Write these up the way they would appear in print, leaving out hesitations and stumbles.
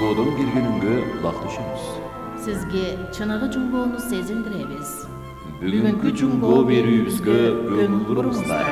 Жунгодон bir gününgө улакташабыз. Сизге чыныгы жунгоону сезилдиребиз. Бүгүнкү жунгоо берүүбүзгө көңүл буруңуздар.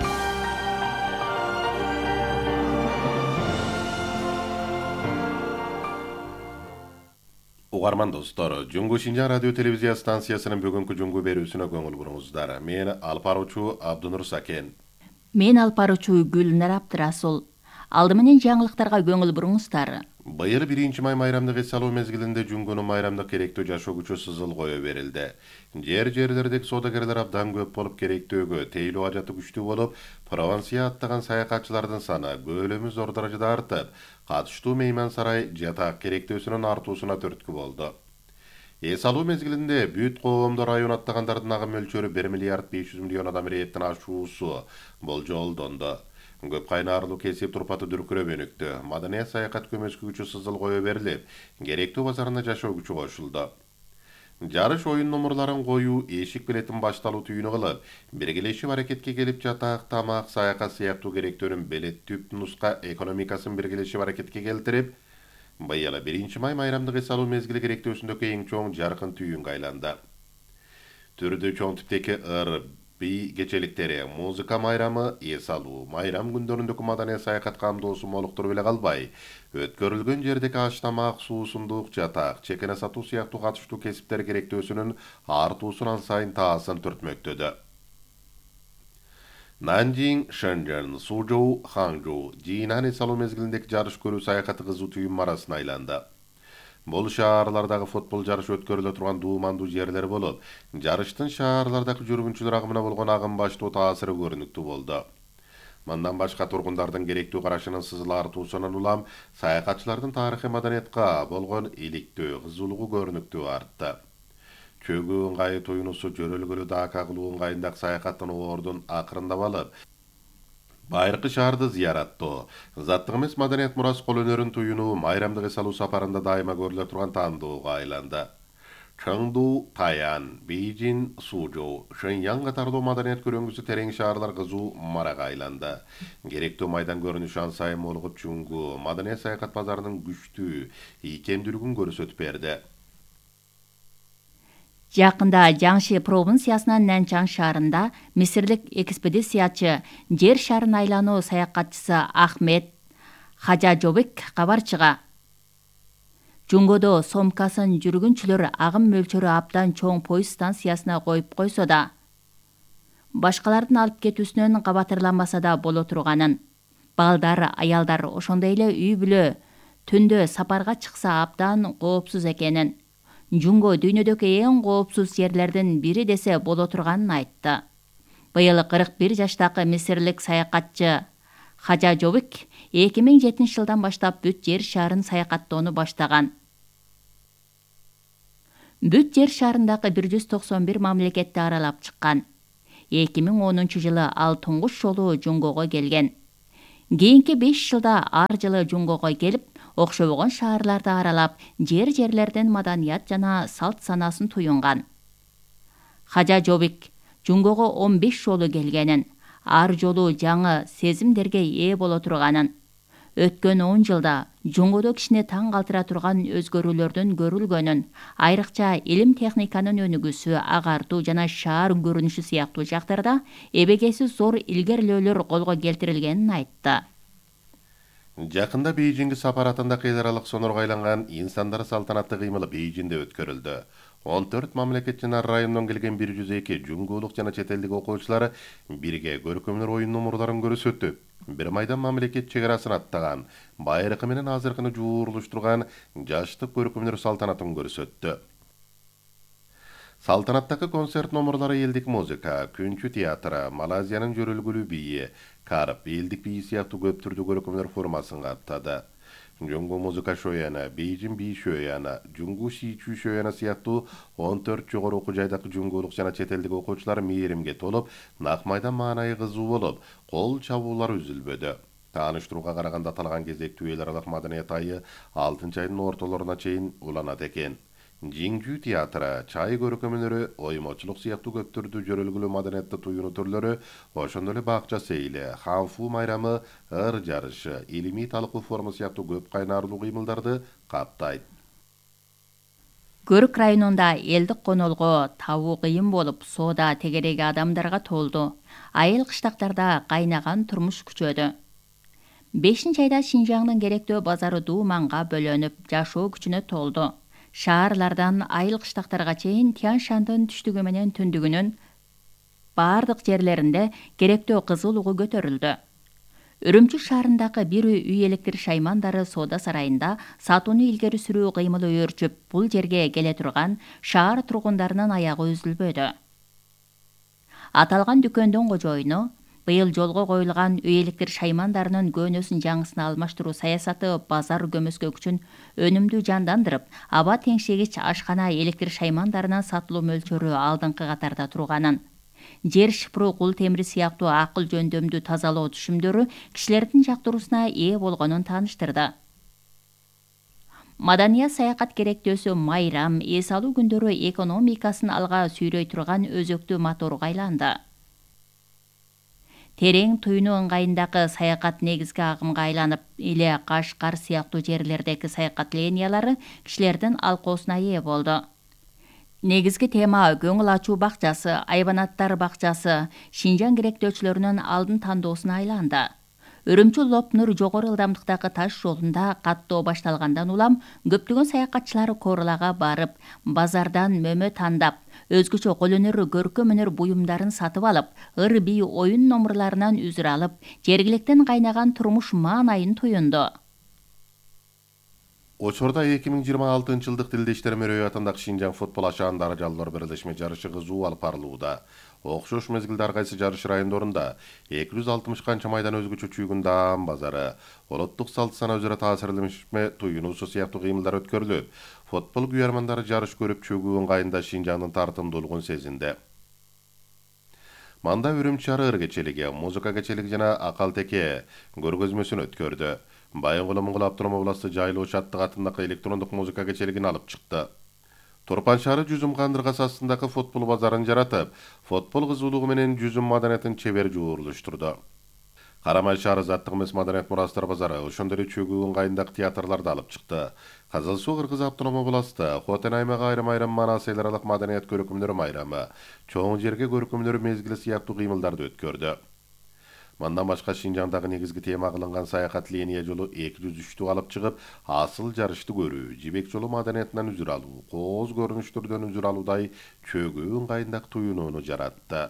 Угарман достор, Жунгу Шинжаң радио телевизия станциясынын бүгүнкү жунгу берүүсүнө көңүл буруңуздар. Мен алып баруучу Абдунур Сакен. Мен алып баруучу Гүлнар Абдрасул. Алды менен жаңылыктарга көңүл буруңуздар. Быйыл 1 май майрамдык эс алуу мезгилинде Жунгунун майрамдык керектүү жашоо күчү сызыл кое берилди. Жерлердеги соодагерлер абдан көп болуп керектөөгө тейлөө ажаты күчтүү болуп, Провансия аттаган саякатчылардын саны көөлөмү зор даражада артып, катыштуу мейман сарай жатак керектөөсүнүн артуусуна түрткү болду. Эс алуу мезгилинде бүт коомдо район аттагандардын агым мөлчөрү 1 миллиард 500 миллион адам иреттин ашуусу болжолдонду. Көп кайнарлуу кесип турпаты дүркүрөп өнүктү. Маданият саякат көмөскө күчү сызыл кое берилип, керектүү базарына жашоо күчү кошулду. Жарыш оюн номурларын коюу эшик билетин башталуу түйүнү кылып, биргелешип аракетке келип жатак, тамак, саякат сыяктуу керектөөнүн белет түп нуска экономикасын биргелешип аракетке келтирип, быйыл 1 май майрамдык эс алуу мезгили керектөөсүндөгү эң чоң жаркын түйүнгө айланды. Түрдүү чоң типтеги би кечеликтери, музыка майрамы, эс алуу, майрам күндөрүндөгү маданий саякат камдоосу молуктуруп эле калбай, өткөрүлгөн жердеги аш тамак, суу, сундук, жатак, чекене сатуу сыяктуу катыштуу кесиптер керектөөсүнүн артуусун ан сайын таасын түртмөктөдө. Нанжин, Шэньчжэн, Сузhou, Ханчжоу, Жинан эс алуу мезгилиндеги жарыш көрүү саякаты кызуу түйүн арасына айланды. Бул шаарлардагы футбол жарышы өткөрүлө турган дуумандуу жерлер болуп, жарыштын шаарлардагы жүргүнчүлөр агымына болгон агым баштуу таасиры көрүнүктүү болду. Мындан башка тургундардын керектүү карашынын сызыл артуусунан улам саякатчылардын тарыхый маданиятка болгон иликтөө, кызуулугу көрүнүктүү артты. Чөгүү ыңгайы туюнусу жөрөлгөлү дака кылуу ыңгайындагы саякаттын ордун акырындап алып, байыркы шаарды зыяраттоо, заттык эмес маданият мурас кол өнөрүн туюнуу майрамдык эс алуу сапарында дайыма көрүлө турган тандоого айланды. Чэңду, Таян, Бейжин, Сузhou, Шэньян катарлуу маданият көрүнгүсү терең шаарлар кызуу марага айланды. Керектүү майдан көрүнүшү ан сайын молугуп Жунгу маданият саякат базарынын күчтүү, ийкемдүүлүгүн көрсөтүп берди. Жакында Жаңши провинциясынын Нанчан шаарында мисирлик экспедициячы, жер шарын айлануу саякатчысы Ахмед Хажажобек кабарчыга Жунгодо сомкасын жүргүнчүлөр агым мөлчөрү абдан чоң поезд станциясына коюп койсо да, башкалардын алып кетүүсүнөн кабатырланбаса да боло турганын, балдар, аялдар, ошондой эле үй бүлө түндө сапарга чыкса абдан коопсуз экенин, Жунго дүйнөдөгү эң коопсуз жерлердин бири десе боло турганын айтты. Быйыл 41 жаштагы мисирлик саякатчы Хажажобек 2007 жылдан баштап бүт жер шарын саякаттоону баштаган. Бүт жер шарындагы 191 мамлекетти аралап чыккан. 2010 жылы ал туңгуч жолу Жунгого келген. Кийинки 5 жылда ар жылы Жунгого келип, окшобогон шаарларды аралап, жерлерден маданият жана салт санасын туюнган. Хажажобек Жунгого 15 жолу келгенин, ар жолу жаңы сезимдерге ээ боло турганын, өткөн 10 жылда Жунгодо кишини таң калтыра турган өзгөрүүлөрдүн көрүлгөнүн, айрыкча илим техниканын өнүгүүсү, агартуу жана шаар көрүнүшү сыяктуу жактарда эбегейсиз зор илгерилөөлөр колго келтирилгенин айтты. Жакында Бейжинге сапаратында эл аралык сонорго айланган инсандар салтанатты кыймылы Бейжинде өткөрүлдү. 14 мамлекет жана райондон келген 102 жунгулук жана чет элдик окуучулар бирге көркөмдөр оюн номурларын көрсөтүп, 1 майдан мамлекет чегарасын аттаган, байыркы менен азыркыны жууруштурган жаштык көркөмдөр салтанатын көрсөттү. Салтанаттагы концерт номурлары элдик музыка, күнчү театры, Малайзиянын жөрөлгүлүү бийи, карп, элдик бийи сыяктуу көп түрдүү көркөмдөр формасын каптады. Жунгу музыка шояна, Бейжин бий шояна, Жунгу шийчүү шояна сыяктуу 14 жогору окуу жайдагы жунгулук жана чет элдик окуучулар мээримге толуп, нак майдан маанайы кызуу болуп, кол чабуулар үзүлбөдү. Тааныштырууга караганда аталган кезектүү эл аралык маданият айы 6 айдын ортолоруна чейин уланат экен. Жиңжүү театры, чай көркөмүнөрү, оймочулук сыяктуу көптөрдү жөрөлгүлүү маданиятты туюну түрлөрү, ошондой эле бакча сейли, ханфу майрамы, ыр жарышы, илимий талкуу форуму сыяктуу көп кайнарлуу кыймылдарды каптайт. Көрүк районунда элдик конолго табуу кыйын болуп, соода тегереги адамдарга толду. Айыл кыштактарда кайнаган турмуш күчөдү. 5-айда Шинжаңдын керектөө базары дууманга бөлөнүп, жашоо күчүнө толду. Шаарлардан айыл кыштактарга чейин Тянь-Шандын түштүгү менен түндүгүнүн бардык жерлеринде керектөө кызыл угу көтөрүлдү. Үрүмчү шаарындагы бир үй электр шаймандары соода сарайында сатууну илгери сүрүү кыймылы өөрчүп, бул жерге келе турган шаар тургундарынын аягы үзүлбөдү. Аталган дүкөндүн кожоюну быйыл жолго коюлган үй электр шаймандарынын көөнөсүн жаңысына алмаштыруу саясаты базар көмөскө күчүн өнүмдүү жандандырып, аба теңшегич ашкана электр шаймандарынын сатылуу мөлчөрү алдыңкы катарда турганын, жер шыпыруу, кул темири сыяктуу акыл жөндөмдүү тазалоо түшүмдөрү кишилердин жактыруусуна ээ болгонун тааныштырды. Маданият саякат керектөөсү майрам, эс алуу күндөрү экономикасын алга сүйрөй турган өзөктүү моторго айланды. Терең туюну ыңгайындагы саякат негизги агымга айланып эле Кашкар сыяктуу жерлердеги саякат линиялары кишилердин алкоосуна ээ болду. Негизги тема көңүл ачуу бакчасы, айбанаттар бакчасы Шинжаң керектөөчүлөрүнүн алдын тандоосуна айланды. Үрүмчү Лопнур жогору ылдамдыктагы таш жолунда каттоо башталгандан улам көптөгөн саякатчылар Корлага барып, базардан мөмө тандап, өзгөчө кол өнөр, көркөм өнөр буюмдарын сатып алып, ыр бий оюн номурларынан үзүр алып, жергиликтен кайнаган турмуш маанайын туюнду. Учурда 2026-жылдык Тилдештер мөрөйү атындагы Шинжаң футбол ашаан даражалуулар бирилишме жарышы кызуу алып барылууда. Окшош мезгилде ар кайсы жарыш райондорунда 260 канча майдан өзгөчө чүйгүн даам базары, улуттук салт сана өзүрө таасирлешме туюнуусу сыяктуу кыймылдар өткөрүлүп, футбол күйөрмандары жарыш көрүп чөгүү ыңгайында Шинжаңдын тартымдуулугун сезинди. Манда Үрүмчү шаары ыр кечелиги, музыка кечелиги жана акал теке көргөзмөсүн өткөрдү. Байынгул Моңгол автономия областы жайлуу чаттык атындагы электрондук музыка кечелигин алып чыкты. Турпан шаары жүзүм кандыргасы астындагы футбол базарын жаратып, футбол кызуулугу менен жүзүм маданиятын чебер жуурулуштурду. Карамай шаары заттык эмес маданият мурастар базары, ошондой эле чөгүү ыңгайындагы театрларды алып чыкты. Кызыл Суу Кыргыз автономия областы, Хотен аймагы айрым манас эл аралык маданият көркөмдөрү майрамы, чоң жерге көркөмдөрү мезгили сыяктуу кыймылдарды өткөрдү. Мандан башка Шинжаңдагы негизги тема кылынган саякат линия жолу 203-тү алып чыгып, асыл жарышты көрүү, жибек жолу маданиятынан үзүр алуу, кооз көрүнүштөрдөн үзүр алуудай чөгүү ыңгайындагы туюнууну жаратты.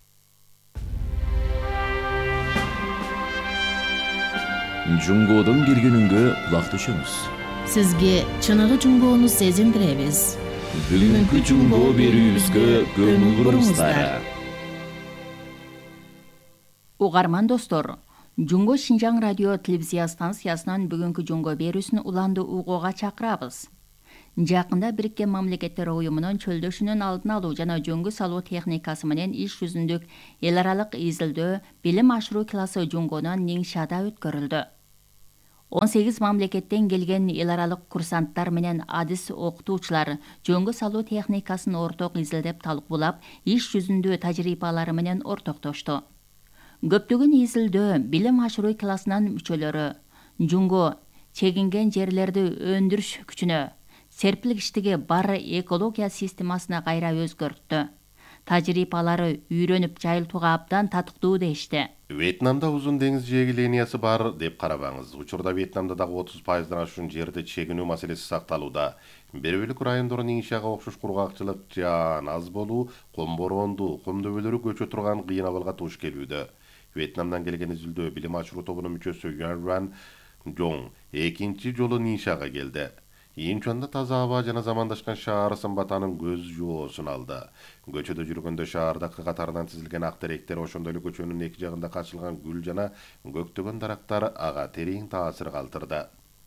Жунгодон келгенүнгө кулак түшөмүз. Сизге чыныгы жунгоону сезиндиребиз. Бүгүнкү жунгоо берүүбүзгө көңүл буруңуздар. Угарман достор, Жунго Шинжаң радио телевизия станциясынан бүгүнкү жунго берүүсүн уланды угууга чакырабыз. Жакында Бириккен Мамлекеттер Уюмунун чөлдөшүнүн алдын алуу жана жөнгө салуу техникасы менен иш жүзүндүк эл аралык изилдөө билим ашыруу классы жунгонун Ниңшада өткөрүлдү. 18 мамлекеттен келген эл аралык курсанттар менен адис окутуучулар жөнгө салуу техникасын орток изилдеп талкуулап, иш жүзүндө тажрыйбалары менен ортоктошту. Көптөгөн изилдөө билим ашыруу классынын мүчөлөрү жунго чегинген жерлерди өндүрүш күчүнө, серпилгичтиги бар экология системасына кайра өзгөрттү. Тажрыйбалары үйрөнүп жайылтууга абдан татыктуу дешти. Вьетнамда узун деңиз жээги линиясы бар деп карабаңыз. Учурда Вьетнамда дагы 30%дан ашуун жерде чегинүү маселеси сакталууда. Бир бөлүк райондордун Ниңшага окшош кургакчылык жаан аз болуу, кум боронду, кум дөбөлөрү көчө турган кыйын абалга туш келүүдө. Вьетнамдан келген изилдөө билим ашыруу тобунун мүчөсү Юан Жоң экинчи жолу Ниңшага келди. Ийинчанда таза аба жана замандашкан шаар сымбатанын көз жоосун алды. Көчөдө жүргөндө шаардагы катарынан тизилген ак теректер, ошондой эле көчөнүн эки жагында качылган гүл жана көктөгөн дарактар ага терең таасир калтырды.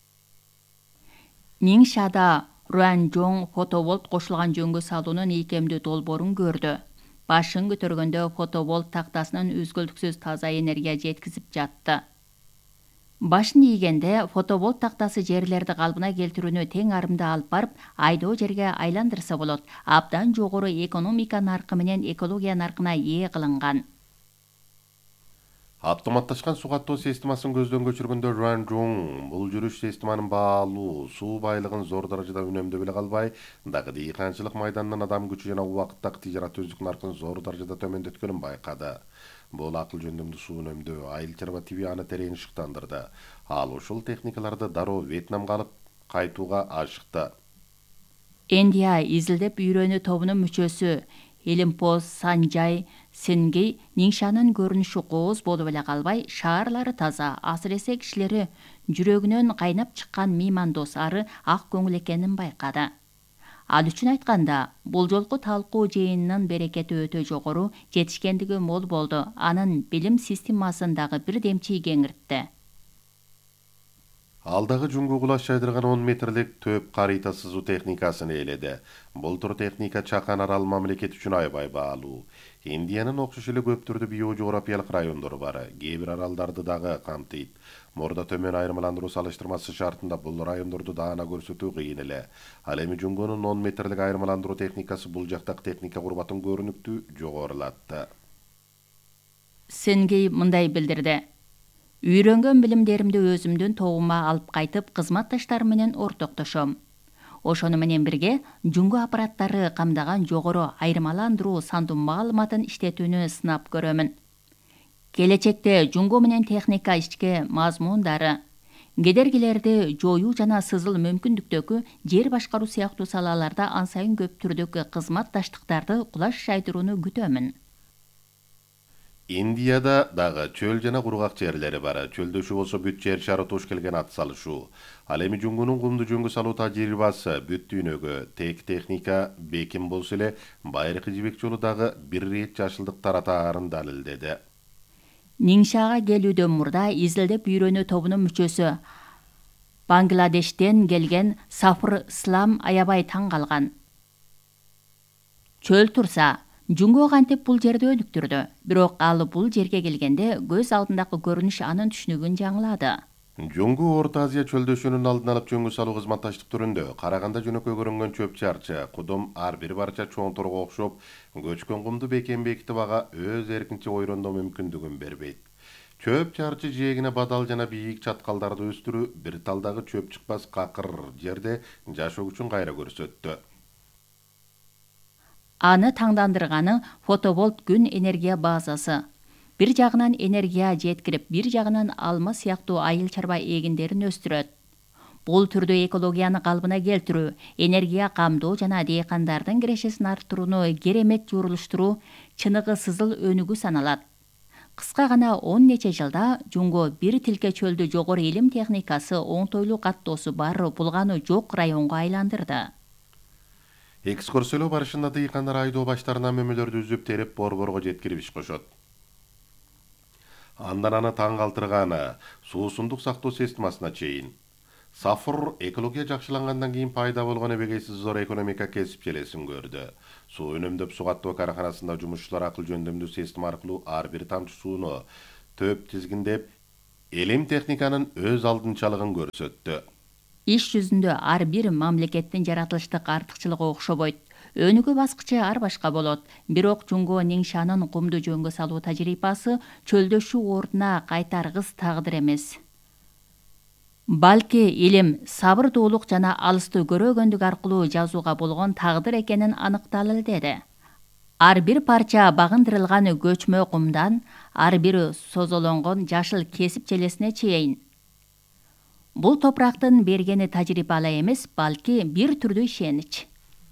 Ниңшада Руан Жоң фотоволт кошулган жөнгө салуунун ийкемдүү долбоорун көрдү. Башын көтөргөндө фотоволт тактасынын үзгүлтүксүз таза энергия жеткизип жатты. Башын ийгенде фотоболт тактасы жерлерди калпына келтирүүнү тең арымда алып барып, айдоо жерге айландырса болот. Абдан жогору экономика наркы менен экология наркына ээ кылынган. Автоматташкан суу каттоо системасын көздөн көчүргөндө Жуан бул жүрүш системанын баалуу суу байлыгын зор даражада үнөмдөп эле калбай, дагы дыйканчылык майданынан адам күчү жана убакыттагы тижарат өздүк наркын зор даражада төмөндөткөнүн байкады. Бул акыл жөндөмдүү суу үнөмдөө айыл чарба ТВ аны терең шыктандырды. Ал ушул техникаларды дароо Вьетнамга алып кайтууга ашыкты. Индия изилдеп үйрөнүү тобунун мүчөсү Илимпо Санжай Сенгей Ниңшанын көрүнүшү кооз болуп эле калбай, шаарлары таза, асыресе кишилери жүрөгүнөн кайнап чыккан меймандос ары ак көңүл экенин байкады. Ал үчүн айтканда, бул жолку талкуу жыйынынын берекети өтө жогору, жетишкендиги мол болду. Анын билим системасын дагы бир демчи кеңиртти. Алдагы Жунгу кулаш жайдырган 10 метрлик төп карыйта сызуу техникасын ээледи. Бул тур техника Чакан арал мамлекети үчүн аябай баалуу. Индиянын окшош эле көп түрдүү биожографиялык райондору бар, кээ бир аралдарды дагы камтыйт. Мурда төмөн айырмаландыруу салыштырмасы шартында бул райондорду даана көрсөтүү кыйын эле. Ал эми Жунгунун 10 метрлик айырмаландыруу техникасы бул жактагы техника курбатын көрүнүктүү жогорулатты. Сенгей мындай билдирди. Үйрөнгөн билимдеримди өзүмдүн тобума алып кайтып, кызматташтар менен ортоктошом. Ошону менен бирге Жунгу аппараттары камдаган жогору айырмаландыруу сандуу маалыматын иштетүүнү сынап көрөмүн. Келечекте Жунгу менен техника ички мазмундары, кедергилерди жоюу жана сызыл мүмкүндүктөгү жер башкаруу сыяктуу салаларда ан сайын көп түрдөгү кызматташтыктарды кулаш жайдырууну күтөмүн. Индияда дагы чөл жана кургак жерлери бар. Чөлдөшүү болсо бүт жер шары туш келген ат салышуу. Ал эми Жунгунун кумду жөнгө салуу тажрыйбасы бүт дүйнөгө тек техника бекем болсо эле байыркы жибек жолу дагы бир ирет жашылдык таратаарын далилдеди. Ниңшага келүүдөн мурда изилдеп үйрөнүү тобунун мүчөсү Бангладештен келген Сафыр Ислам аябай таң калган. Чөл турса, Жунгу кантип бул жерди өнүктүрдү. Бирок ал бул жерге келгенде көз алдындагы көрүнүш анын түшүнүгүн жаңылады. Жунгу Орто Азия чөлдөшүүнүн алдын алып жөнгө салуу кызматташтык түрүндө караганда жөнөкөй көрүнгөн чөп чарчы, кудум ар бир барча чоң торго окшоп, көчкөн кумду бекем бекитип ага өз эркинче ойрондоо мүмкүндүгүн бербейт. Чөп чарчы жээгине бадал жана бийик чаткалдарды өстүрүү бир талдагы чөп чыкпас какыр жерде жашоо үчүн кайра көрсөттү. Аны таңдандырганы фотоболт күн энергия базасы. Бир жагынан энергия жеткирип, бир жагынан алма сыяктуу айыл чарба эгиндерин өстүрөт. Бул түрдө экологияны калпына келтирүү, энергия камдоо жана дыйкандардын кирешесин арттырууну керемет журулуштуруу чыныгы сызыл өнүгүү саналат. Кыска гана 10 нече жылда Жунгу бир тилке чөлдү жогору илим техникасы оңтойлуу каттоосу бар булганы жок районго айландырды. Экскурсиялоо барышында дыйкандар айдоо баштарынан мөмөлөрдү үзүп терип борборго жеткирип иш кошот. Андан аны таң калтырганы суусундук сактоо системасына чейин. Сафыр экология жакшылангандан кийин пайда болгон эбегейсиз зор экономика кесип желесин көрдү. Суу үнөмдөп суу каттоо караханасында жумушчулар акыл жөндөмдүү система аркылуу ар бир тамчы сууну төп тизгиндеп, илим техниканын өз алдынчалыгын көрсөттү. Иш жүзүндө ар бир мамлекеттин жаратылыштык артыкчылыгы окшобойт. Өнүгүү баскычы ар башка болот. Бирок Жунгу Ниңшанын кумду жөнгө салуу тажрыйбасы чөлдөшүү ордуна кайтаргыс тагдыр эмес. Балки илим, сабырдуулук жана алысты көрөгөндүк аркылуу жазууга болгон тагдыр экенин аныкталыл деди. Ар бир парча багындырылган көчмө кумдан, ар бир созолонгон жашыл кесип желесине чейин. Бул топурактын бергени тажрыйба эле эмес, балки бир түрдүү ишенич.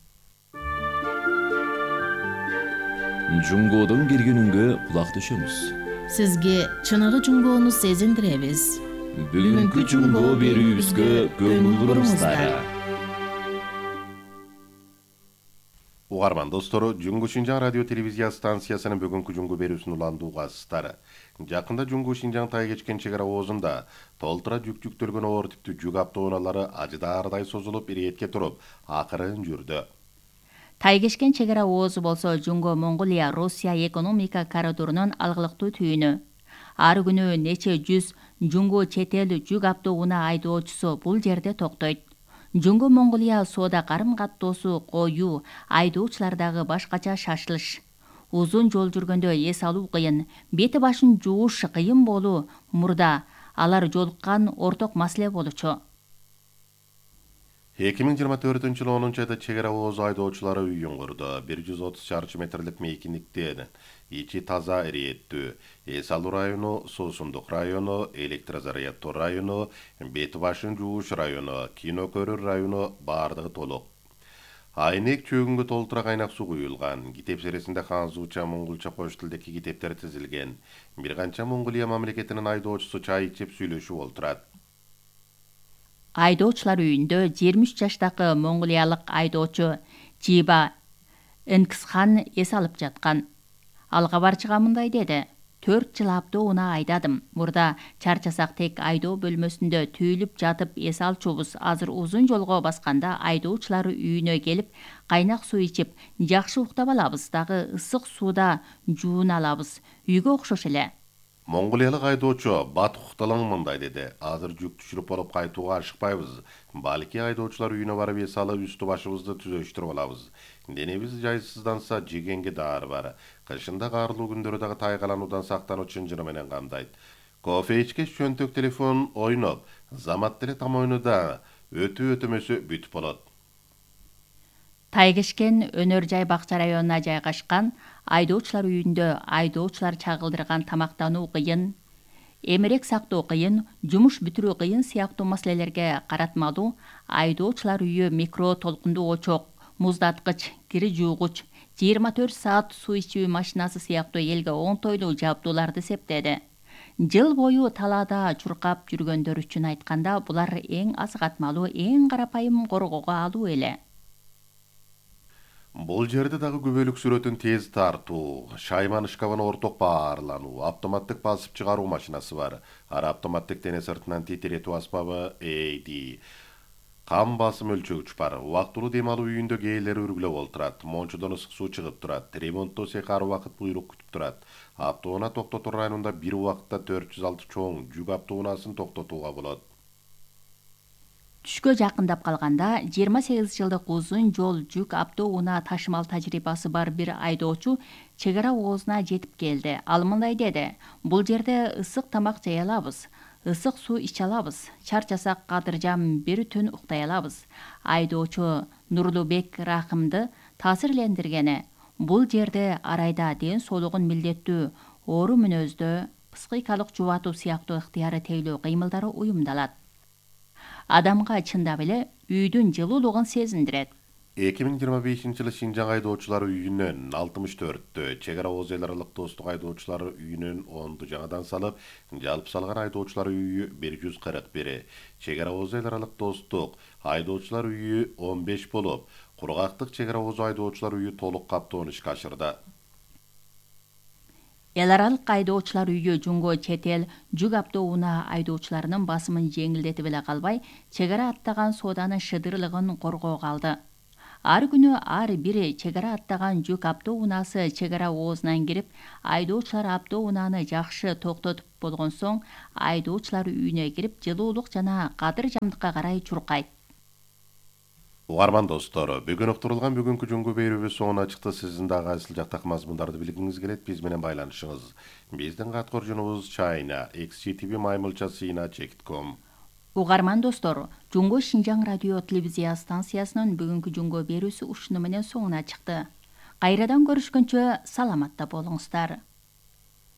Жунгодон киргенүнгө кулак төшөмүз. Сизге чыныгы Жунгууну сезиндиребиз. Бүгүнкү Жунго берүүбүзгө көңүл буруңуздар. Угарман достору, Жунгу Шинжаң радио телевизия станциясынын бүгүнкү Жунгу берүүсүн уландууга астары. Жакында Жунгу Шинжаң тай кечкен чек ара оозунда толтура жүктөлгөн оор типтүү жүк автоунаалары ажыдаардай созулуп иретке туруп, акырын жүрдү. Тай кечкен чек ара оозу болсо Жунгу Монголия Россия экономика коридорунун алгылыктуу түйүнү. Ар күнү нече жүз Жуңго чет эл жүк автоунаа айдоочусу бул жерде токтойт. Жуңго Монголия соода карым каттоосу коюу, айдоочулардагы башкача шашылыш. Узун жол жүргөндө эс алуу кыйын, бети башын жууш кыйын болуу мурда алар жолуккан орток маселе болчу. 2024-жылы 10 айда чегара ооз айдоочулары үйүн курду. 130 чарчы метрлик мейкиндиктен ичи таза эриеттүү, эс алуу району, суусундук району, электрозарядтоо району, бети башын жууш району, кино көрөр району баардыгы толук. Айнек чөгүнгө толтура кайнак суу куюлган. Китеп серисинде ханзуча, монголча кош тилдеги китептер тизилген. Бир канча Монголия мамлекетинин айдоочусу чай ичип сүйлөшүп олтурат. Айдоочулар үйүндө 23 жаштагы монголиялык айдоочу Жиба Энкисхан эс алып жаткан. Ал кабарчыга мындай деди: 4 жыл автоунаа айдадым. Мурда чарчасак тек айдоо бөлмөсүндө түйүлүп жатып эс алчубуз. Азыр узун жолго басканда айдоочулар үйүнө келип, кайнак суу ичип, жакшы уктап алабыз, дагы ысык сууда жууна алабыз. Үйгө окшош эле. Монголиялык айдоочу Бат Хукталаң мындай деди: азыр жүк түшүрүп болуп кайтууга ашыкпайбыз. Балки айдоочулар үйүнө барып эс алып, үстү башыбызды түзөштүрүп алабыз. Денебиз жайсызданса, жегенге дары бар. Кышында карлуу күндөрү дагы тайгалануудан сактануу чынжыры менен камдайт. Кофе ичкеч чөнтөк телефон ойноп, замат деле там ойнуда өтөмөсө бүтүп болот. Тайгешкен өнөр жай бакча районуна жайгашкан айдоочулар үйүндө айдоочулар чагылдырган тамактануу кыйын, эмерек сактоо кыйын, жумуш бүтүрүү кыйын сыяктуу маселелерге каратмалуу айдоочулар үйү микро толкундуу очок, муздаткыч, кири жуугуч, 24 саат суу ичүү машинасы сыяктуу элге оңтойлуу жабдууларды септеди. Жыл бою талаада чуркап жүргөндөр үчүн айтканда булар эң аз катмалуу, эң карапайым коргоого алуу эле. Бул жерде дагы күбөлүк сүрөтүн тез тартуу, шайман шкабын орток баарлануу, автоматтык басып чыгаруу машинасы бар. Ара автоматтык дене сыртынан титиретүү аспабы AD. Кам басым өлчөгүч бар. Убактылуу дем алуу үйүндө кээлер үргүлөп олтурат. Мончудон ысык суу чыгып турат. Ремонттоо цехи ар убакыт буйрук күтүп турат. Автоунаа токтотуу районунда бир убакытта 406 чоң жүк автоунаасын токтотууга болот. Түшкө жакындап калганда 28 жылдык узун жол жүк автоунаа ташымал тажрыйбасы бар бир айдоочу чегара оозуна жетип келди. Ал мындай деди: бул жерде ысык тамак жей алабыз, ысык суу иче алабыз, чарчасак кадыржам бир түн уктай алабыз. Айдоочу Нурлубек Рахымды таасирлендиргени бул жерде арайда ден соолугун милдеттүү, оору мүнөздө, психикалык жубатуу сыяктуу ыктыяры тейлөө кыймылдары уюмдалат. Адамга чындап эле үйдүн жылуулугун сезиндирет. 2025-жылы Шинжаң айдоочулар үйүнөн 64-тө, чегара ооз эл аралык достук айдоочулар үйүнөн 10-ду жаңадан салып, жалпы салган айдоочулар үйү 141. Чегара ооз эл аралык достук айдоочулар үйү 15 болуп, кургактык чегара ооз айдоочулар үйү толук каптоон ишке ашырды. Эл аралык айдоочулар үйү жуңго чет эл жүк автоунаа айдоочуларынын басымын жеңилдетип эле калбай, чегара аттаган сооданын шыдырлыгын коргоого алды. Ар күнү ар бири чегара аттаган жүк автоунаасы чегара оозунан кирип, айдоочулар автоунааны жакшы токтотуп болгон соң, айдоочулар үйүнө кирип, жылуулук жана кадыр жамдыкка карай чуркайт. Угарман достор, бүгүн уктурулган бүгүнкү жуңго берүүбүз соңуна чыкты. Сиздин дагы айсыл жактак мазмундарды билгиңиз келет, биз менен байланышыңыз. Биздин каткоржунубуз china@xgtv-china.com. Угарман достор, Жуңго Шинжаң радио телевизия станциясынын бүгүнкү жуңго берүүсү ушуну менен соңуна чыкты. Кайрадан көрүшкөнчө саламатта болуңуздар.